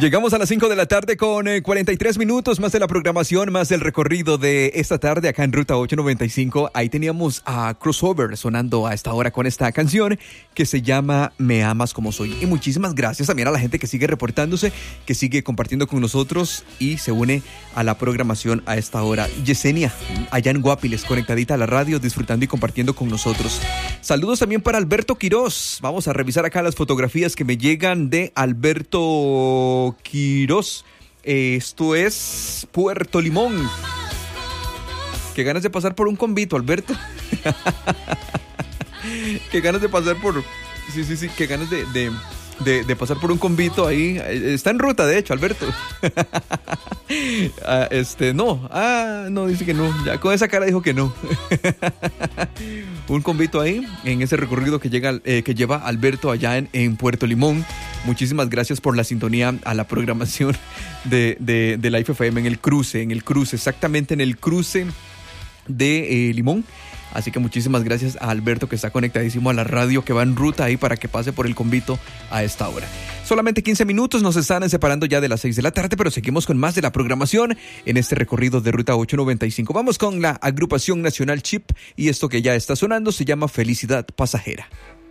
Llegamos a las 5 de la tarde con 43 minutos, más de la programación, más del recorrido de esta tarde acá en Ruta 895. Ahí teníamos a Crossover sonando a esta hora con esta canción que se llama Me Amas Como Soy. Y muchísimas gracias también a la gente que sigue reportándose, que sigue compartiendo con nosotros y se une a la programación a esta hora. Yesenia, allá en Guapiles, conectadita a la radio, disfrutando y compartiendo con nosotros. Saludos también para Alberto Quiroz. Vamos a revisar acá las fotografías que me llegan de Alberto Quiroz. Esto es Puerto Limón. Qué ganas de pasar por un convito, Alberto. Qué ganas de pasar por... Sí, qué ganas de pasar por un convito ahí. Está en ruta, de hecho, Alberto. No, dice que no. Ya con esa cara dijo que no. Un convito ahí, en ese recorrido que lleva Alberto allá en Puerto Limón. Muchísimas gracias por la sintonía a la programación de la FM en el cruce, exactamente en el cruce de Limón. Así que muchísimas gracias a Alberto, que está conectadísimo a la radio, que va en ruta ahí para que pase por el convito a esta hora. Solamente 15 minutos nos están separando ya de las 6 de la tarde, pero seguimos con más de la programación en este recorrido de Ruta 895. Vamos con la agrupación nacional Chip y esto que ya está sonando se llama Felicidad Pasajera.